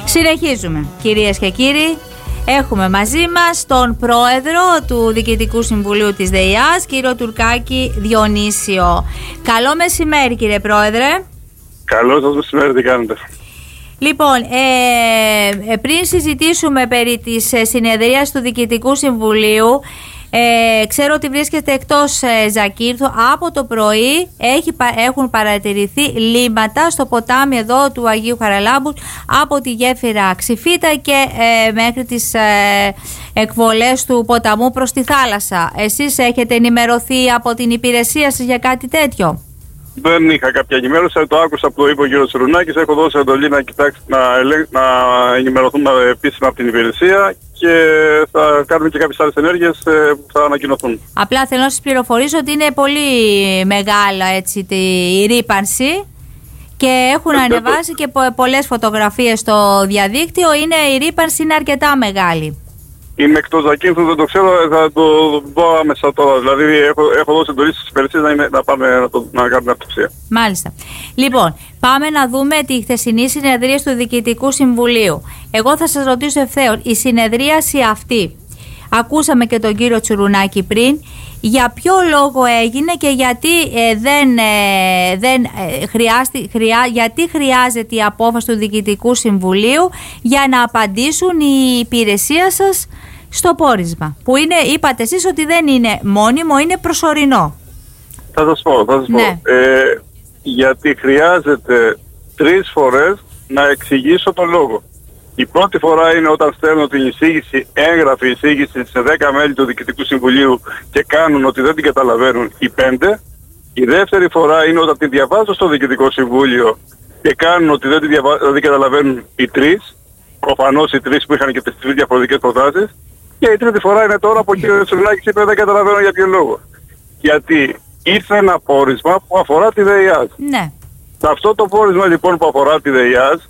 Συνεχίζουμε, κυρίες και κύριοι. Έχουμε μαζί μας τον πρόεδρο του Διοικητικού Συμβουλίου της ΔΕΙΑΣ, κύριο Τουρκάκη Διονύσιο. Καλό μεσημέρι, κύριε πρόεδρε. Καλό σας μεσημέρι, τι κάνετε? Λοιπόν, πριν συζητήσουμε περί της συνεδρίας του Διοικητικού Συμβουλίου, ξέρω ότι βρίσκεται εκτός Ζακύρθου. Από το πρωί έχουν παρατηρηθεί λίμματα στο ποτάμι εδώ του Αγίου Χαραλάμπους, από τη γέφυρα Ξηφίτα και μέχρι τις εκβολές του ποταμού προς τη θάλασσα. Εσείς έχετε ενημερωθεί από την υπηρεσία σας για κάτι τέτοιο? Δεν είχα κάποια ενημέρωση, το άκουσα που το είπε ο κ. Τσιρουνάκης. Έχω δώσει εντολή να ενημερωθούμε επίσημα από την υπηρεσία και θα κάνουμε και κάποιες άλλες ενέργειες που θα ανακοινωθούν. Απλά θέλω να σας πληροφορήσω ότι είναι πολύ μεγάλα έτσι η ρύπανση και έχουν ανεβάσει και πολλές φωτογραφίες στο διαδίκτυο. Η ρύπανση είναι αρκετά μεγάλη. Είμαι εκτός Ζακύρθου, δεν το ξέρω, θα το δω άμεσα τώρα. Δηλαδή έχω δώσει εντολή στις υπηρεσίες να πάμε να κάνουμε αυτοψία. Μάλιστα. Λοιπόν, πάμε να δούμε τη χθεσινή συνεδρία του Διοικητικού Συμβουλίου. Εγώ θα σας ρωτήσω ευθέως, η συνεδρίαση αυτή, ακούσαμε και τον κύριο Τσιρουνάκη πριν, για ποιο λόγο έγινε και γιατί χρειάζεται η απόφαση του Διοικητικού Συμβουλίου για να απαντήσουν η υπηρεσία σας στο πόρισμα, που είναι, είπατε εσείς ότι δεν είναι μόνιμο, είναι προσωρινό. Θα σας πω. Γιατί χρειάζεται 3 φορές να εξηγήσω τον λόγο. Η πρώτη φορά είναι όταν στέλνω την εισήγηση, έγγραφη εισήγηση σε 10 μέλη του Διοικητικού Συμβουλίου και κάνουν ότι δεν την καταλαβαίνουν οι 5. Η δεύτερη φορά είναι όταν την διαβάζω στο Διοικητικό Συμβούλιο και κάνουν ότι δεν την καταλαβαίνουν οι 3. Προφανώς οι 3 που είχαν και τις 3 διαφορετικές προτάσεις. Και η τρίτη φορά είναι τώρα που ο κ. Τσιρουνάκης είπε δεν καταλαβαίνω για ποιο λόγο. Γιατί ήρθε ένα πόρισμα που αφορά τη ΔΕΙΑΣ. Ναι. Αυτό το πόρισμα λοιπόν που αφορά τη ΔΕΙΑΣ,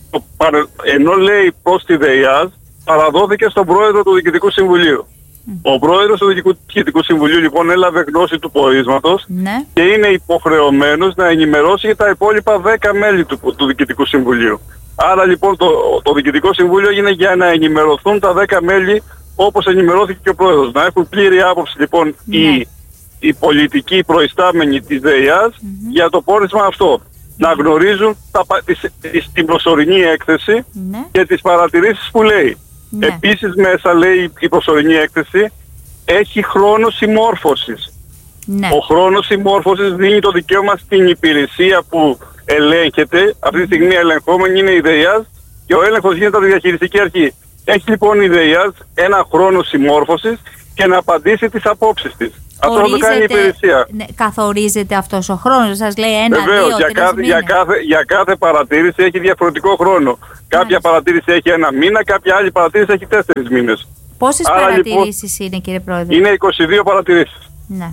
ενώ λέει προς τη ΔΕΙΑΣ, παραδόθηκε στον πρόεδρο του Διοικητικού Συμβουλίου. Ο πρόεδρος του Διοικητικού Συμβουλίου λοιπόν έλαβε γνώση του πορίσματος και είναι υποχρεωμένος να ενημερώσει για τα υπόλοιπα 10 μέλη του Διοικητικού Συμβουλίου. Άρα λοιπόν το Διοικητικό Συμβούλιο έγινε για να ενημερωθούν τα 10 μέλη όπως ενημερώθηκε και ο πρόεδρος. Να έχουν πλήρη άποψη λοιπόν οι πολιτικοί προϊστάμενοι της ΔΕΙΑΣ για το πόρισμα αυτό. Να γνωρίζουν την προσωρινή έκθεση και τις παρατηρήσεις που λέει. Επίσης μέσα λέει η προσωρινή έκθεση έχει χρόνο συμμόρφωσης. Ο χρόνος συμμόρφωσης δίνει το δικαίωμα στην υπηρεσία που ελέγχεται. Αυτή τη στιγμή ελεγχόμενη είναι η ΔΕΙΑΣ και ο έλεγχος γίνεται από τη διαχειριστική αρχή. Έχει λοιπόν η ΔΕΙΑΣ ένα χρόνο συμμόρφωσης και να απαντήσει τις απόψεις της. Αυτό θα το κάνει η υπηρεσία. Καθορίζεται αυτός ο χρόνος, σας λέει 1, 2, 3 μήνες. Για κάθε παρατήρηση έχει διαφορετικό χρόνο. Κάποια παρατήρηση έχει 1 μήνα, κάποια άλλη παρατήρηση έχει 4 μήνες. Πόσες παρατηρήσεις είναι, κύριε Πρόεδρε? Είναι 22 παρατηρήσεις. Ναι.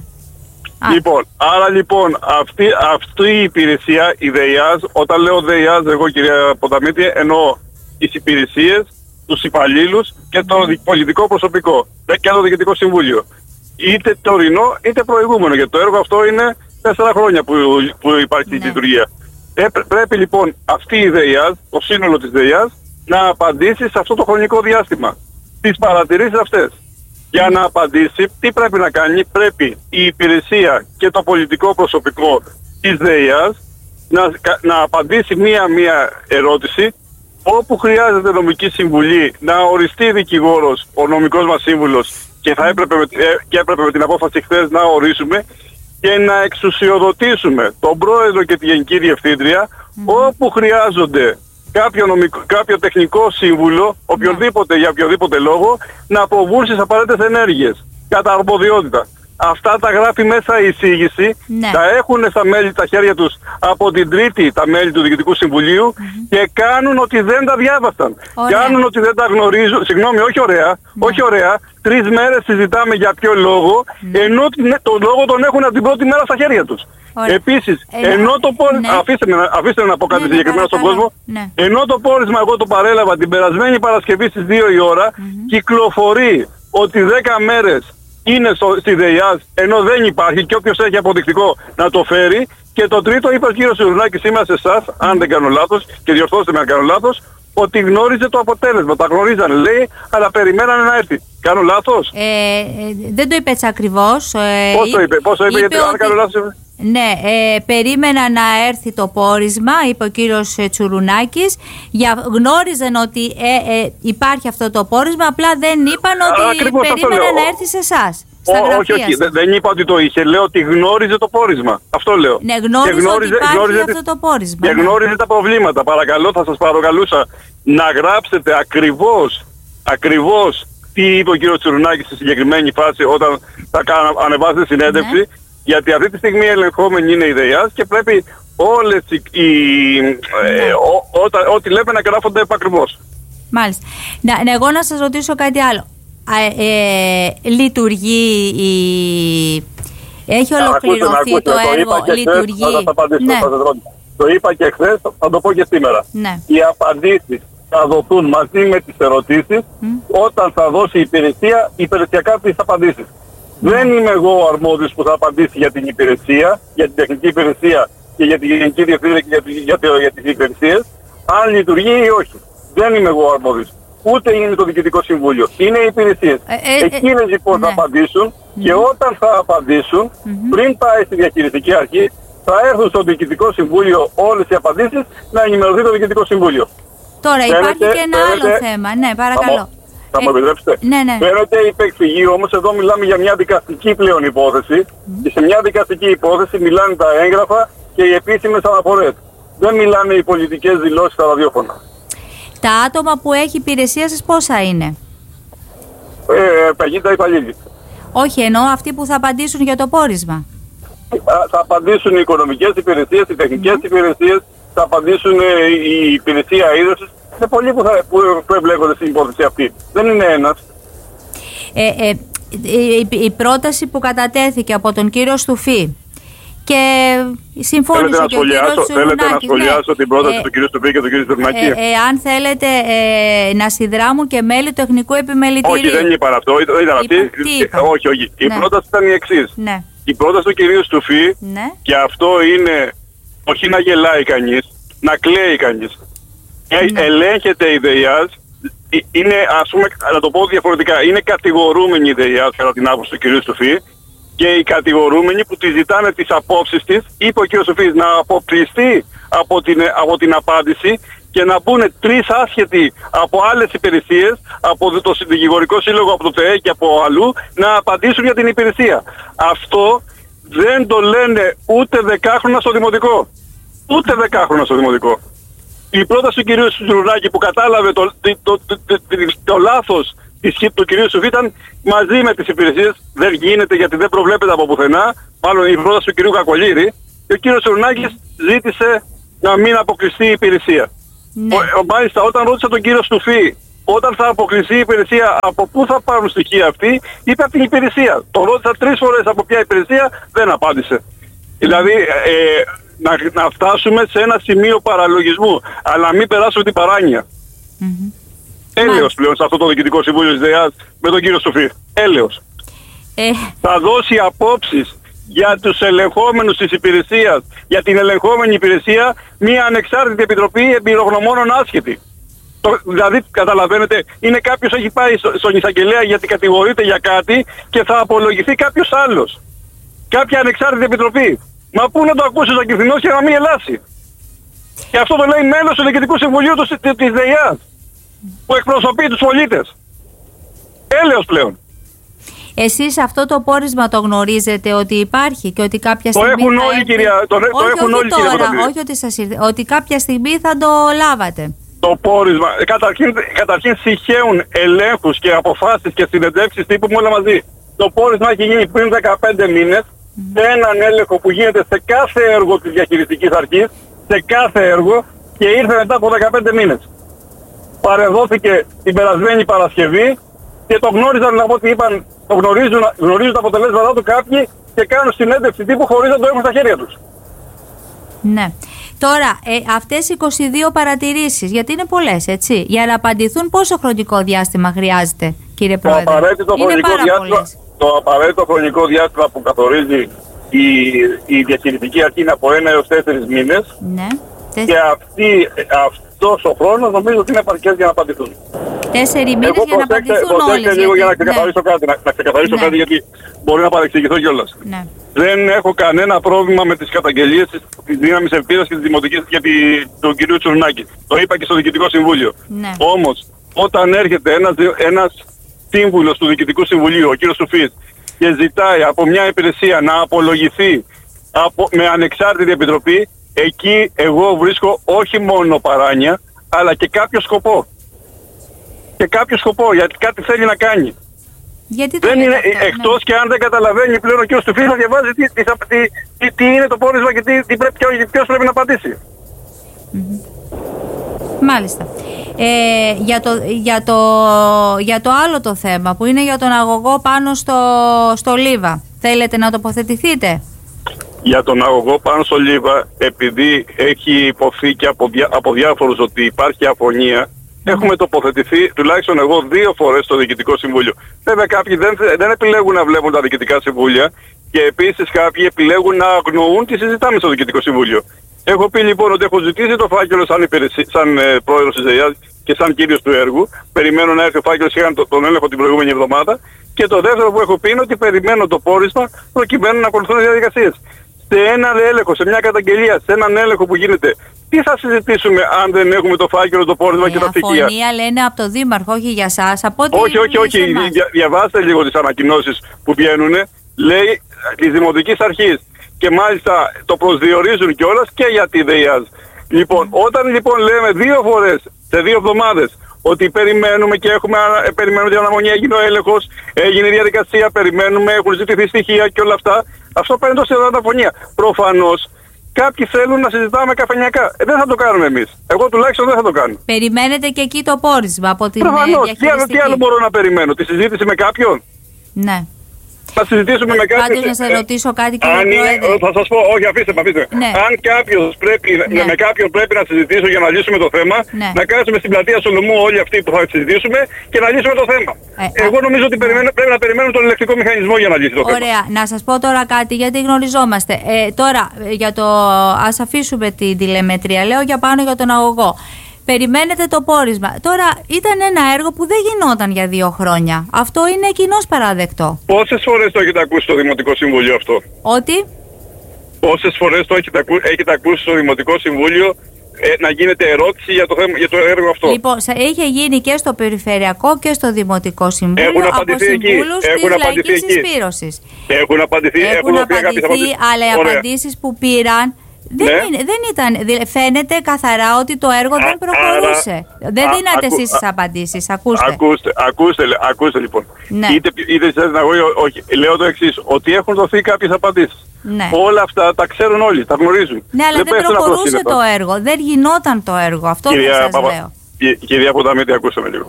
Άρα λοιπόν αυτή η υπηρεσία, η ΔΕΙΑΣ, όταν λέω ΔΕΙΑΣ εγώ κυρία Ποταμίτη, εννοώ τις υπηρεσίες, τους υπαλλήλους και το πολιτικό προσωπικό και το Διοικητικό Συμβούλιο. Είτε τωρινό είτε προηγούμενο, γιατί το έργο αυτό είναι 4 χρόνια που υπάρχει η λειτουργία. Πρέπει λοιπόν αυτή η ΔΕΙΑΣ, το σύνολο της ΔΕΙΑΣ, να απαντήσει σε αυτό το χρονικό διάστημα τις παρατηρήσεις αυτές. Για να απαντήσει, τι πρέπει να κάνει? Πρέπει η υπηρεσία και το πολιτικό προσωπικό της ΔΕΙΑΣ να απαντήσει μία ερώτηση, όπου χρειάζεται νομική συμβουλή, να οριστεί δικηγόρος, ο νομικός μας σύμβουλος, και έπρεπε με την απόφαση χθες να ορίσουμε και να εξουσιοδοτήσουμε τον πρόεδρο και τη γενική διευθύντρια όπου χρειάζονται κάποιο τεχνικό σύμβουλο, οποιοδήποτε για οποιοδήποτε λόγο, να αποβούν στις απαραίτητες ενέργειες κατά αρμοδιότητα. Αυτά τα γράφει μέσα η εισήγηση, τα έχουν στα μέλη τα χέρια τους από την Τρίτη τα μέλη του Διοικητικού Συμβουλίου και κάνουν ότι δεν τα διάβασαν. Κάνουν ότι δεν τα γνωρίζουν. Συγγνώμη, όχι ωραία. 3 μέρες συζητάμε για ποιο λόγο, ενώ τον λόγο τον έχουν από την πρώτη μέρα στα χέρια τους. Επίσης, ενώ το πόρισμα, αφήστε με να πω κάτι συγκεκριμένα στον κόσμο, ενώ το πόρισμα εγώ το παρέλαβα την περασμένη Παρασκευή στις 2 η ώρα, κυκλοφορεί ότι 10 μέρες είναι στη ΔΕΙΑΣ, ενώ δεν υπάρχει, και όποιος έχει αποδεικτικό να το φέρει. Και το τρίτο, είπε ο κύριος Τσιρουνάκης σήμερα σε εσάς, αν δεν κάνω λάθος, και διορθώστε με αν κάνω λάθος, ότι γνώριζε το αποτέλεσμα. Τα γνωρίζανε, λέει, αλλά περιμένανε να έρθει. Κάνω λάθος? Δεν το είπε έτσι ακριβώς. Πώς το είπε, γιατί αν κάνω λάθος... Ναι, περίμενα να έρθει το πόρισμα, είπε ο κύριος Τσουρουνάκης. Γνώριζαν ότι υπάρχει αυτό το πόρισμα, απλά δεν είπαν ότι περίμενα να έρθει σε εσάς. Όχι, δεν είπα ότι το είχε. Λέω ότι γνώριζε το πόρισμα. Αυτό λέω. Ναι, γνώριζε ότι υπάρχει αυτό το πόρισμα. Και γνώριζε τα προβλήματα. Παρακαλώ, θα σας παρακαλούσα να γράψετε ακριβώς τι είπε ο κύριος Τσουρουνάκης στη συγκεκριμένη φάση όταν θα ανεβάσετε συνέντευξη. Ναι. Γιατί αυτή τη στιγμή η ελεγχόμενη είναι η ΔΕΙΑΣ και πρέπει όλες ό,τι λέμε να γράφονται επακριβώς. Μάλιστα. Εγώ να σας ρωτήσω κάτι άλλο. Λειτουργεί έχει ολοκληρωθεί το έργο, λειτουργεί? Το είπα και χθες, θα το πω και σήμερα. Ναι. Οι απαντήσεις θα δοθούν μαζί με τις ερωτήσεις όταν θα δώσει η υπηρεσία υπηρεσιακά τις απαντήσεις. Δεν είμαι εγώ ο αρμόδιος που θα απαντήσει για την υπηρεσία, για την τεχνική υπηρεσία και για την γενική διευθύντρια και για τις υπηρεσίες, αν λειτουργεί ή όχι. Δεν είμαι εγώ ο αρμόδιος. Ούτε είναι το Διοικητικό Συμβούλιο. Είναι οι υπηρεσίες. Εκείνες λοιπόν θα απαντήσουν και όταν θα απαντήσουν, πριν πάει στη διαχειριστική αρχή, θα έρθουν στο Διοικητικό Συμβούλιο όλες οι απαντήσεις να ενημερωθεί το Διοικητικό Συμβούλιο. Τώρα υπάρχει και ένα άλλο θέμα. Ναι, παρακαλώ. Θα μου επιτρέψετε? Ναι. Φαίνεται υπεκφυγή, όμως εδώ μιλάμε για μια δικαστική πλέον υπόθεση και σε μια δικαστική υπόθεση μιλάνε τα έγγραφα και οι επίσημες αναφορές. Δεν μιλάνε οι πολιτικές δηλώσεις στα ραδιόφωνα. Τα άτομα που έχει υπηρεσία σας πόσα είναι? 50 υπαλλήλοι. Όχι, εννοώ αυτοί που θα απαντήσουν για το πόρισμα. Θα απαντήσουν οι οικονομικές υπηρεσίες, οι τεχνικές υπηρεσίες, θα απαντήσουν η υπηρεσία είδωσης. Είναι πολλοί που εμπλέκονται στην υπόθεση αυτή. Δεν είναι ένας. Η πρόταση που κατατέθηκε από τον κύριο Στουφή και συμφώνησε και ο κύριος Τσουρουνάκης. Θέλετε να σχολιάσω την πρόταση του κύριου Στουφή και του κύριου Τσουρουνάκη? Αν θέλετε να συνδράμουν και μέλη του Εθνικού Επιμελητηρίου. Όχι, δεν είπαν αυτό. Ήταν αυτή. Όχι. Η πρόταση ήταν η εξής. Ναι. Η πρόταση του κυρίου Στουφή, και αυτό είναι όχι να γελάει κανείς, να κλαίει κανείς. Ελέγχεται η ΔΕΙΑΣ, είναι, ας πούμε, να το πω διαφορετικά, είναι κατηγορούμενη η ΔΕΙΑΣ κατά την άποψη του κυρίου Στουφή και οι κατηγορούμενοι που τη ζητάνε τις απόψεις της, είπε ο κ. Στουφής να αποκλειστεί από την απάντηση και να μπουν 3 άσχετοι από άλλες υπηρεσίες, από το Δικηγορικό Σύλλογο, από το ΤΕΕ και από αλλού, να απαντήσουν για την υπηρεσία. Αυτό δεν το λένε ούτε 10χρονα στο Δημοτικό. Ούτε 10χρονα στο Δημοτικό. Η πρόταση του κυρίου Τσουρουνάκη που κατάλαβε το λάθος του κυρίου Στουφή ήταν μαζί με τις υπηρεσίες. Δεν γίνεται γιατί δεν προβλέπεται από πουθενά. Μάλλον η πρόταση του κυρίου Κακολίδη. Και ο κύριος Τσουρουνάκης ζήτησε να μην αποκλειστεί η υπηρεσία. Ναι. Μάλιστα, όταν ρώτησα τον κύριο Στουφή όταν θα αποκλειστεί η υπηρεσία, από πού θα πάρουν στοιχεία αυτοί, είπε από την υπηρεσία. Το ρώτησα 3 φορές από ποια υπηρεσία, δεν απάντησε. Δηλαδή, να φτάσουμε σε ένα σημείο παραλογισμού, αλλά μην περάσουμε την παράνοια. Έλεος πλέον σε αυτό το Διοικητικό Συμβούλιο της ΔΕΙΑΣ με τον κύριο Στουφή. Έλεος. Θα δώσει απόψεις για τους ελεγχόμενους της υπηρεσίας, για την ελεγχόμενη υπηρεσία, μια ανεξάρτητη επιτροπή εμπειρογνωμόνων άσχετη. Δηλαδή, καταλαβαίνετε, είναι κάποιος έχει πάει στον εισαγγελέα γιατί κατηγορείται για κάτι και θα απολογηθεί κάποιος άλλος. Κάποια ανεξάρτητη επιτροπή. Μα πού να το ακούσει ο Ακυθινός και να μην ελάσει. Και αυτό το λέει μέλος του Διοικητικού Συμβουλίου της ΔΕΙΑΣ, που εκπροσωπεί τους πολίτες. Έλεος πλέον. Εσείς αυτό το πόρισμα το γνωρίζετε ότι υπάρχει και ότι κάποια στιγμή. Το έχουν όλοι, κυρία. Το έχουν όλοι, τώρα, όχι ότι σας ήρθε. Ότι κάποια στιγμή θα το λάβατε. Το πόρισμα. Καταρχήν συγχέουν ελέγχους και αποφάσεις και συνεντεύξεις τύπου όλα μαζί. Το πόρισμα έχει γίνει πριν 15 μήνες σε έναν έλεγχο που γίνεται σε κάθε έργο της διαχειριστικής αρχής, σε κάθε έργο, και ήρθε μετά από 15 μήνες. Παρεδόθηκε την περασμένη Παρασκευή και το γνώριζαν, από ό,τι είπαν, το γνωρίζουν τα αποτελέσματά του κάποιοι και κάνουν συνέντευξη τύπου χωρίς να το έχουν στα χέρια τους. Ναι. Τώρα, αυτές οι 22 παρατηρήσεις, γιατί είναι πολλές, έτσι, για να απαντηθούν πόσο χρονικό διάστημα χρειάζεται, κύριε Πρόεδρε? Το απαραίτητο χρονικό διάστημα που καθορίζει η διαχειριστική αρχή είναι από 1 έως 4 μήνες. Ναι. Και αυτό αυτός ο χρόνος νομίζω ότι είναι επαρκές για να απαντηθούν. 4 μήνες για να απαντηθούν όλες. Λίγο για να ξεκαθαρίσω κάτι, να ξεκαθαρίσω κάτι, γιατί μπορεί να παρεξηγηθώ κιόλας. Ναι. Δεν έχω κανένα πρόβλημα με τις καταγγελίες της Δύναμης Ελπίδας και της Δημοτικής για του κ. Τσουρνάκη. Το είπα και στο Διοικητικό Συμβούλιο. Ναι. Όμως, όταν έρχεται ένας σύμβουλος του Διοικητικού Συμβουλίου, ο κ. Σουφής, και ζητάει από μια υπηρεσία να απολογηθεί με ανεξάρτητη επιτροπή, εκεί εγώ βρίσκω όχι μόνο παράνοια, αλλά και κάποιο σκοπό. Και κάποιο σκοπό, γιατί κάτι θέλει να κάνει. Γιατί δεν είναι εκτός και αν δεν καταλαβαίνει πλέον ο κ. Σουφής να διαβάζει τι είναι το πόρισμα και ποιος πρέπει να απαντήσει. Μάλιστα. Για το άλλο το θέμα που είναι για τον αγωγό πάνω στο Λίβα, θέλετε να τοποθετηθείτε? Για τον αγωγό πάνω στο Λίβα, επειδή έχει υποθεί και από διάφορους ότι υπάρχει αφωνία, έχουμε τοποθετηθεί τουλάχιστον εγώ 2 φορές στο Διοικητικό Συμβούλιο. Βέβαια κάποιοι δεν επιλέγουν να βλέπουν τα Διοικητικά Συμβούλια και επίσης κάποιοι επιλέγουν να αγνοούν τι συζητάμε στο Διοικητικό Συμβούλιο. Έχω πει λοιπόν ότι έχω ζητήσει το φάκελο σαν πρόεδρος της ΔΕΙΑΣ και σαν κύριος του έργου. Περιμένω να έρθει ο φάκελος, είχαν τον έλεγχο την προηγούμενη εβδομάδα. Και το δεύτερο που έχω πει είναι ότι περιμένω το πόρισμα προκειμένου να ακολουθούν οι διαδικασίες. Σε έναν έλεγχο, σε μια καταγγελία, σε έναν έλεγχο που γίνεται, τι θα συζητήσουμε αν δεν έχουμε το φάκελο, το πόρισμα και τα στοιχεία? Αφωνία λένε από το Δήμαρχο, όχι για σας. Όχι. Διαβάστε λίγο τις ανακοινώσεις που βγαίνουν. Λέει της Δημοτικής Αρχής. Και μάλιστα το προσδιορίζουν κιόλας και για τη ΔΕΙΑΣ. Λοιπόν, όταν λοιπόν λέμε 2 φορές σε 2 εβδομάδες ότι περιμένουμε και περιμένουμε την αναμονή, έγινε ο έλεγχος, έγινε η διαδικασία, περιμένουμε, έχουν ζητηθεί στοιχεία και όλα αυτά, αυτό παίρνει τόση ώρα φωνία. Προφανώς κάποιοι θέλουν να συζητάμε καφενιακά. Δεν θα το κάνουμε εμείς. Εγώ τουλάχιστον δεν θα το κάνω. Περιμένετε και εκεί το πόρισμα από την διαχειριστική. Τι άλλο μπορώ να περιμένω? Τη συζήτηση με κάποιον? Ναι. Θα συζητήσουμε με κάποιον. Πάντως να σας ρωτήσω κάτι, κύριε Πρόεδρε. Θα σας πω, όχι, αφήστε με. Ναι. Αν με κάποιον πρέπει να συζητήσω για να λύσουμε το θέμα, να κάτσουμε στην πλατεία Σολομού όλοι αυτοί που θα συζητήσουμε και να λύσουμε το θέμα. Εγώ νομίζω ότι πρέπει να περιμένουμε τον ελεκτικό μηχανισμό για να λύσει το θέμα. Ωραία. Να σας πω τώρα κάτι, γιατί γνωριζόμαστε. Τώρα, ας αφήσουμε την τηλεμετρία. Λέω για πάνω για τον αγωγό. Περιμένετε το πόρισμα. Τώρα ήταν ένα έργο που δεν γινόταν για 2 χρόνια. Αυτό είναι κοινώς παραδεκτό. Πόσες φορές το έχετε ακούσει στο Δημοτικό Συμβούλιο αυτό? Ότι? Πόσες φορές το έχετε ακούσει στο Δημοτικό Συμβούλιο να γίνεται ερώτηση για το έργο αυτό? Λοιπόν, είχε γίνει και στο Περιφερειακό και στο Δημοτικό Συμβούλιο. Έχουν απαντηθεί εκεί. Έχουν απαντηθεί εκεί. Έχουν απαντηθεί, αλλά οι απαντήσεις που πήραν δεν ήταν. Φαίνεται καθαρά ότι το έργο δεν προχωρούσε. Δεν δίνατε εσείς τις απαντήσεις. Ακούστε λοιπόν. Ναι. Είτε όχι. Λέω το εξής, ότι έχουν δοθεί κάποιες απαντήσεις. Ναι. Όλα αυτά τα ξέρουν όλοι, τα γνωρίζουν. Ναι, αλλά δεν προχωρούσε το έργο. Δεν γινόταν το έργο. Αυτό δεν σας λέω. Κυρία Ποταμίτη, ακούσαμε λίγο.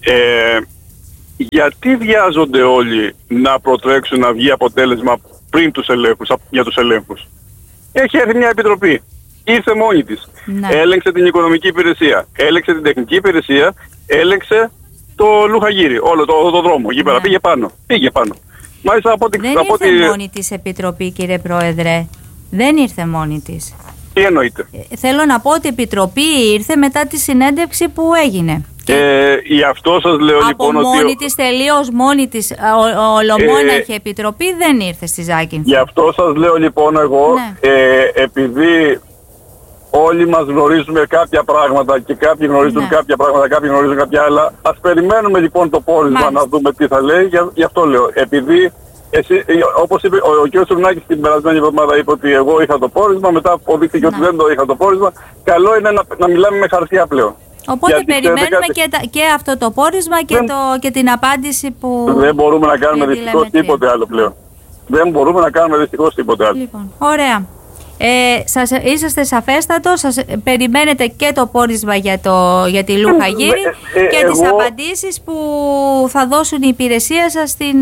Γιατί βιάζονται όλοι να προτρέξουν να βγει αποτέλεσμα πριν για τους ελέγχους? Έχει έρθει μια επιτροπή. Ήρθε μόνη της. Ναι. Έλεγξε την οικονομική υπηρεσία. Έλεγξε την τεχνική υπηρεσία. Έλεγξε το Λουχαγύρι. Όλο το δρόμο. Εκεί πέρα. Πήγε πάνω. Μάλιστα, δεν ήρθε μόνη της επιτροπή, κύριε Πρόεδρε. Δεν ήρθε μόνη της. Τι εννοείτε? Θέλω να πω ότι η επιτροπή ήρθε μετά τη συνέντευξη που έγινε. Γι' αυτό σας λέω λοιπόν ότι... Από μόνη της, τελείως μόνη της, ολομόναχη επιτροπή δεν ήρθε στη Ζάκυνθο. Γι' αυτό σας λέω λοιπόν εγώ, επειδή όλοι μας γνωρίζουμε κάποια πράγματα και κάποιοι γνωρίζουν κάποια πράγματα, κάποιοι γνωρίζουν κάποια άλλα, ας περιμένουμε λοιπόν το πόρισμα να δούμε τι θα λέει. Γι' αυτό λέω, επειδή όπως είπε ο κ. Τσουρνάκης την περασμένη εβδομάδα, είπε ότι εγώ είχα το πόρισμα, μετά αποδείχθηκε ότι δεν το είχα το πόρισμα. Καλό είναι να μιλάμε με χαρτιά πλέον. Οπότε περιμένουμε και αυτό το πόρισμα και την απάντηση που... Δεν μπορούμε να κάνουμε δυστυχώς τίποτε άλλο πλέον. Δεν μπορούμε να κάνουμε δυστυχώς τίποτε άλλο. Λοιπόν, ωραία. Είσαστε σαφέστατος, περιμένετε και το πόρισμα για τη Λουχαγύρι και τις απαντήσεις που θα δώσουν οι υπηρεσίες σας στην...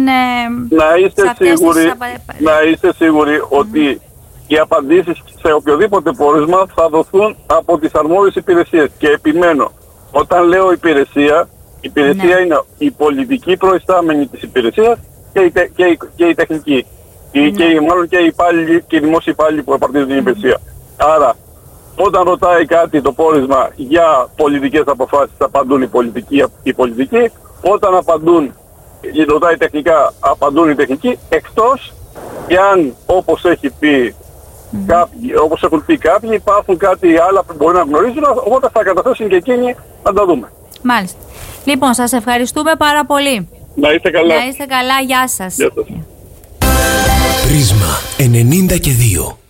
Να είστε σίγουροι ότι οι απαντήσεις σε οποιοδήποτε πόρισμα θα δοθούν από τις αρμόδιες υπηρεσίες. Και επιμένω, όταν λέω υπηρεσία είναι η πολιτική προϊστάμενη της υπηρεσίας και η τεχνική. Μάλλον και οι δημόσιοι υπάλληλοι που απαρτίζουν την υπηρεσία. Άρα, Όταν ρωτάει κάτι το πόρισμα για πολιτικές αποφάσεις, θα απαντούν οι πολιτικοί. Όταν ρωτάει τεχνικά, απαντούν οι τεχνικοί, εκτός και αν, όπως έχουν πει κάποιοι, υπάρχουν κάτι άλλα που μπορεί να γνωρίζουν, οπότε θα καταθέσουν και εκείνοι να τα δούμε. Μάλιστα. Λοιπόν, σας ευχαριστούμε πάρα πολύ. Να είστε καλά. Να είστε καλά, γεια σας. Γεια σας. Πρίσμα 92.